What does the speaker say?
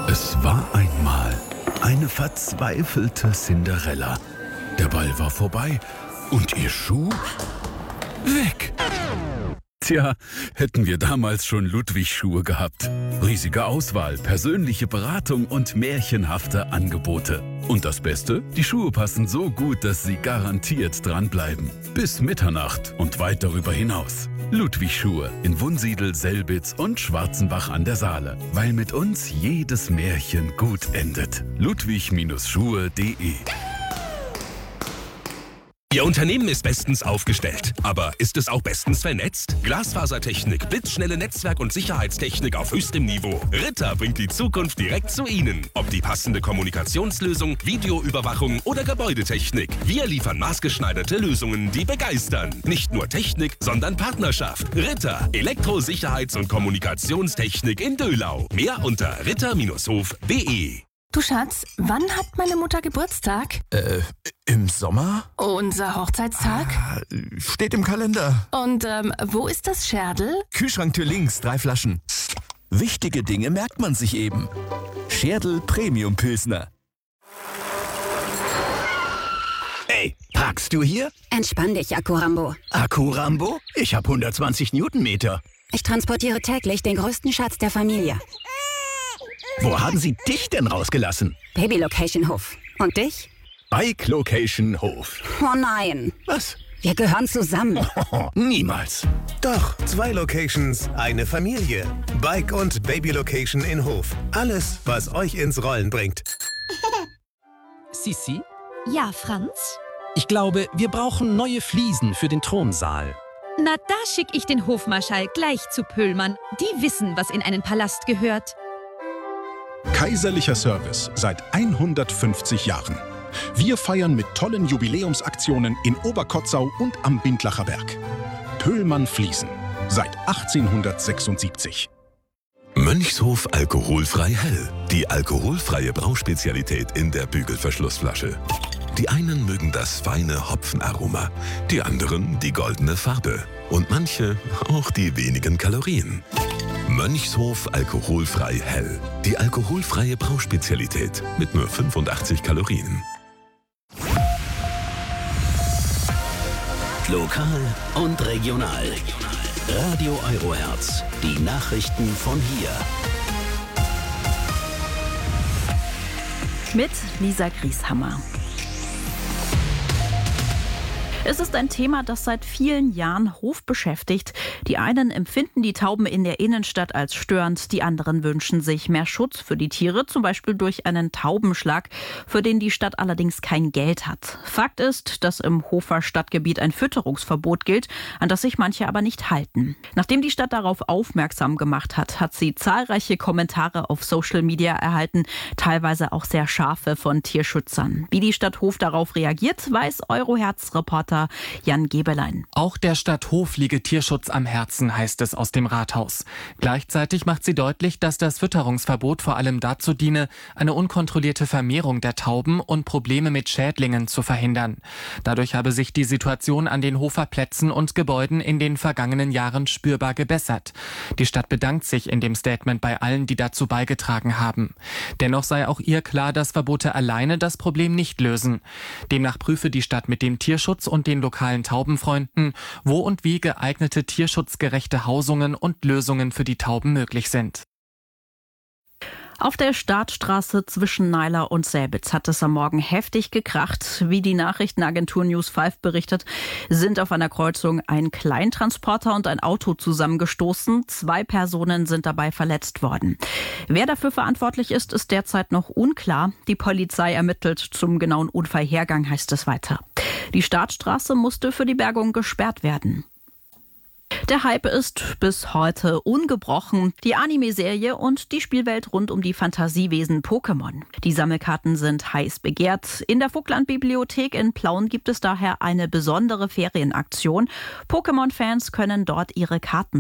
Es war einmal eine verzweifelte Cinderella. Der Ball war vorbei und ihr Schuh weg. Tja, hätten wir damals schon Ludwig-Schuhe gehabt. Riesige Auswahl, persönliche Beratung und märchenhafte Angebote. Und das Beste? Die Schuhe passen so gut, dass sie garantiert dranbleiben. Bis Mitternacht und weit darüber hinaus. Ludwig-Schuhe in Wunsiedel, Selbitz und Schwarzenbach an der Saale. Weil mit uns jedes Märchen gut endet. ludwig-schuhe.de. Ihr Unternehmen ist bestens aufgestellt, aber ist es auch bestens vernetzt? Glasfasertechnik, blitzschnelle Netzwerk- und Sicherheitstechnik auf höchstem Niveau. Ritter bringt die Zukunft direkt zu Ihnen. Ob die passende Kommunikationslösung, Videoüberwachung oder Gebäudetechnik. Wir liefern maßgeschneiderte Lösungen, die begeistern. Nicht nur Technik, sondern Partnerschaft. Ritter, Elektro-Sicherheits- und Kommunikationstechnik in Döhlau. Mehr unter ritter-hof.de. Du Schatz, wann hat meine Mutter Geburtstag? Im Sommer? Unser Hochzeitstag? Steht im Kalender. Und wo ist das Scherdel? Kühlschranktür links, 3 Flaschen. Wichtige Dinge merkt man sich eben. Scherdel Premium Pilsner. Ey, parkst du hier? Entspann dich, Akkurambo. Akkurambo? Ich habe 120 Newtonmeter. Ich transportiere täglich den größten Schatz der Familie. Wo haben Sie dich denn rausgelassen? Baby Location Hof. Und dich? Bike Location Hof. Oh nein. Was? Wir gehören zusammen. Niemals. Doch, 2 Locations, eine Familie. Bike und Baby Location in Hof. Alles, was euch ins Rollen bringt. Sissi? Ja, Franz? Ich glaube, wir brauchen neue Fliesen für den Thronsaal. Na, da schicke ich den Hofmarschall gleich zu Pöhlmann. Die wissen, was in einen Palast gehört. Kaiserlicher Service seit 150 Jahren. Wir feiern mit tollen Jubiläumsaktionen in Oberkotzau und am Bindlacher Berg. Pöhlmann Fliesen seit 1876. Mönchshof alkoholfrei hell. Die alkoholfreie Brauspezialität in der Bügelverschlussflasche. Die einen mögen das feine Hopfenaroma, die anderen die goldene Farbe und manche auch die wenigen Kalorien. Mönchshof alkoholfrei hell. Die alkoholfreie Brauspezialität mit nur 85 Kalorien. Lokal und regional. Radio Eurohertz. Die Nachrichten von hier. Mit Lisa Grieshammer. Es ist ein Thema, das seit vielen Jahren Hof beschäftigt. Die einen empfinden die Tauben in der Innenstadt als störend, die anderen wünschen sich mehr Schutz für die Tiere, zum Beispiel durch einen Taubenschlag, für den die Stadt allerdings kein Geld hat. Fakt ist, dass im Hofer Stadtgebiet ein Fütterungsverbot gilt, an das sich manche aber nicht halten. Nachdem die Stadt darauf aufmerksam gemacht hat, hat sie zahlreiche Kommentare auf Social Media erhalten, teilweise auch sehr scharfe von Tierschützern. Wie die Stadt Hof darauf reagiert, weiß Eurohertz-Reporter Jan Gebelein. Auch der Stadt Hof liege Tierschutz am Herzen, heißt es aus dem Rathaus. Gleichzeitig macht sie deutlich, dass das Fütterungsverbot vor allem dazu diene, eine unkontrollierte Vermehrung der Tauben und Probleme mit Schädlingen zu verhindern. Dadurch habe sich die Situation an den Hofer Plätzen und Gebäuden in den vergangenen Jahren spürbar gebessert. Die Stadt bedankt sich in dem Statement bei allen, die dazu beigetragen haben. Dennoch sei auch ihr klar, dass Verbote alleine das Problem nicht lösen. Demnach prüfe die Stadt mit dem Tierschutz und den lokalen Taubenfreunden, wo und wie geeignete tierschutzgerechte Hausungen und Lösungen für die Tauben möglich sind. Auf der Startstraße zwischen Neiler und Selbitz hat es am Morgen heftig gekracht. Wie die Nachrichtenagentur News 5 berichtet, sind auf einer Kreuzung ein Kleintransporter und ein Auto zusammengestoßen. 2 Personen sind dabei verletzt worden. Wer dafür verantwortlich ist, ist derzeit noch unklar. Die Polizei ermittelt zum genauen Unfallhergang, heißt es weiter. Die Startstraße musste für die Bergung gesperrt werden. Der Hype ist bis heute ungebrochen. Die Anime-Serie und die Spielwelt rund um die Fantasiewesen Pokémon. Die Sammelkarten sind heiß begehrt. In der Vogtland-Bibliothek in Plauen gibt es daher eine besondere Ferienaktion. Pokémon-Fans können dort ihre Karten